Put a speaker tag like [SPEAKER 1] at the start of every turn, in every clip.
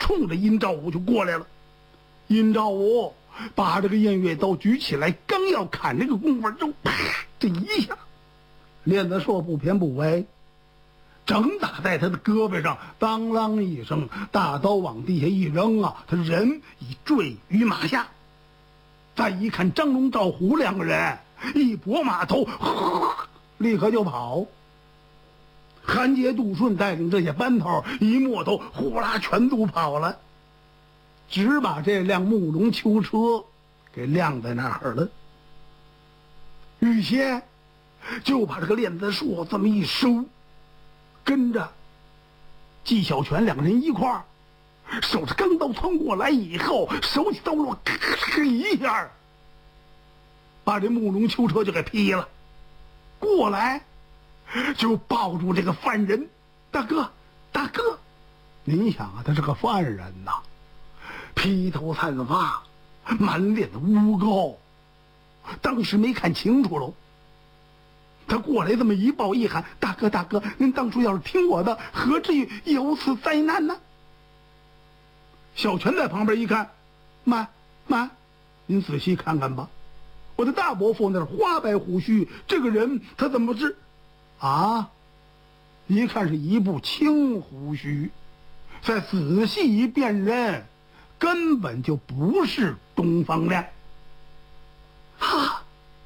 [SPEAKER 1] 冲着殷兆武就过来了。殷兆武把这个偃月刀举起来，刚要砍这个功夫，就啪这一下，链子硕不偏不歪，正打在他的胳膊上，当啷一声，大刀往地下一扔啊，他人已坠于马下。再一看张龙赵虎两个人，一拨马头，立刻就跑。韩杰杜顺带领这些班头一摸头，呼啦全都跑了，只把这辆木龙囚车给晾在那儿了。玉仙就把这个链子硕这么一收，跟着纪晓泉两个人一块儿，手着钢刀窜过来以后，手起刀落，咔咔一下，把这木龙囚车就给劈了。过来就抱住这个犯人，大哥，大哥，您想啊，他是个犯人呐，披头散发，满脸的污垢，当时没看清楚喽。他过来这么一抱一喊，大哥大哥，您当初要是听我的，何至于有此灾难呢？小泉在旁边一看，慢，您仔细看看吧，我的大伯父那是花白胡须，这个人他怎么是啊？一看是一部青胡须，再仔细一辨认，根本就不是东方亮。哈！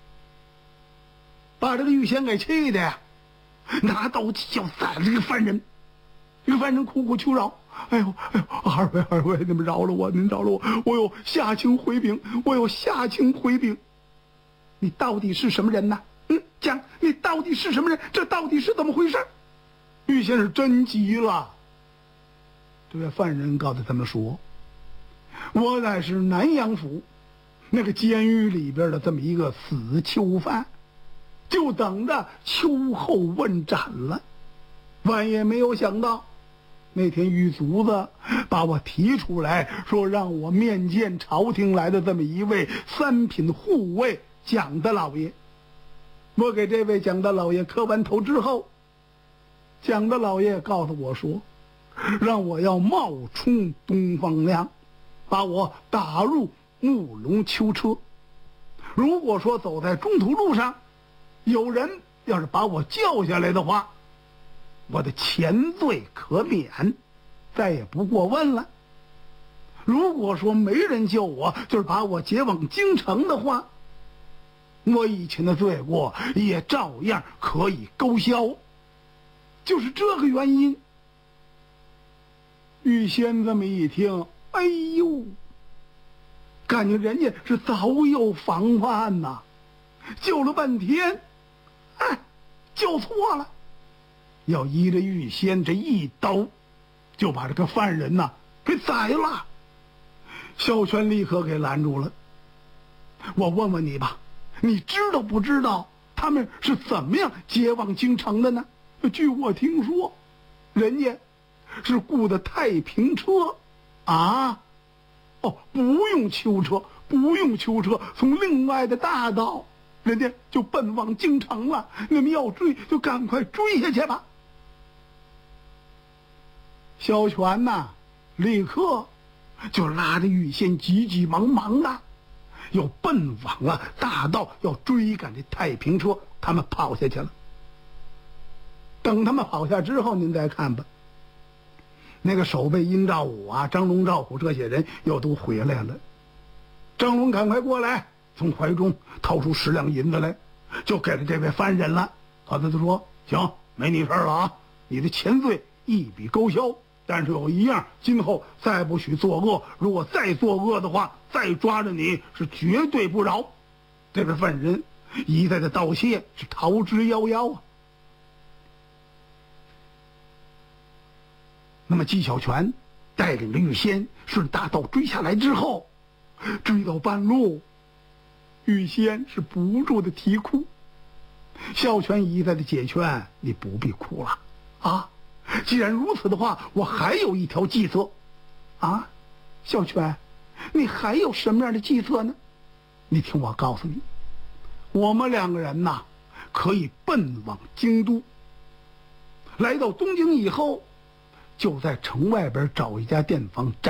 [SPEAKER 1] 把这个玉仙给气的呀，拿刀就宰这个犯人。这个犯人苦苦求饶，哎呦，二位，你们饶了我，您饶了我，我有下情回禀，你到底是什么人呢？讲，你到底是什么人？这到底是怎么回事？玉仙是真急了。这位犯人告诉他们说，我乃是南阳府那个监狱里边的这么一个死囚犯，就等着秋后问斩了。万也没有想到，那天狱卒子把我提出来，说让我面见朝廷来的这么一位三品护卫蒋大老爷。我给这位蒋大老爷磕完头之后，蒋大老爷告诉我说，让我要冒充东方亮，把我打入木龙囚车。如果说走在中途路上，有人要是把我叫下来的话，我的前罪可免，再也不过问了。如果说没人救我，就是把我解往京城的话，我以前的罪过也照样可以勾销。就是这个原因。玉仙这么一听，哎呦，感觉人家是早有防范呐，救了半天，救错了，要依着玉仙这一刀就把这个犯人呐给宰了。小泉立刻给拦住了。我问问你吧，你知道不知道他们是怎么样解往京城的呢？据我听说，人家是雇的太平车啊，不用囚车，从另外的大道，人家就奔往京城了。你们要追，就赶快追下去吧。小泉呐，立刻就拉着玉仙急急忙忙的要奔往大道，要追赶这太平车。他们跑下去了。等他们跑下之后，您再看吧，那个守备殷兆武啊、张龙、赵虎这些人又都回来了。张龙赶快过来，从怀中掏出10两银子来，就给了这位犯人了。他就说，行，没你事了啊，你的前罪一笔勾销，但是有一样，今后再不许作恶，如果再作恶的话，再抓着你是绝对不饶。这位犯人一再的道谢，是逃之夭夭啊。那么纪晓泉带领着玉仙顺大道追下来之后，追到半路，玉仙是不住的啼哭。小泉一再的解劝，你不必哭了啊，既然如此的话，我还有一条计策啊。小泉，你还有什么样的计策呢？你听我告诉你，我们两个人呐，可以奔往京都。来到东京以后，就在城外边找一家店房